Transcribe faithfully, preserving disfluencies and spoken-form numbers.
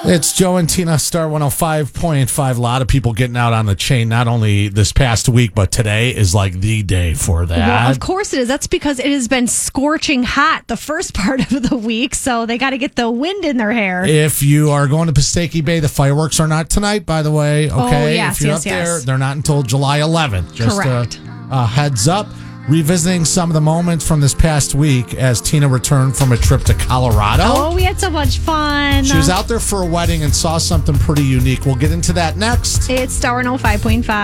It's Joe and Tina, Star one oh five point five. A lot of people getting out on the chain, not only this past week, but today is like the day for that. Well, of course it is. That's because it has been scorching hot the first part of the week, so they got to get the wind in their hair. If you are going to Pistake Bay, the fireworks are not tonight, by the way. Okay, oh, yes, if you're yes, up yes. there, they're not until July eleventh. Just Correct. A, a heads up. Revisiting some of the moments from this past week as Tina returned from a trip to Colorado. Oh, we had so much fun. She was out there for a wedding and saw something pretty unique. We'll get into that next. It's Star one oh five point five.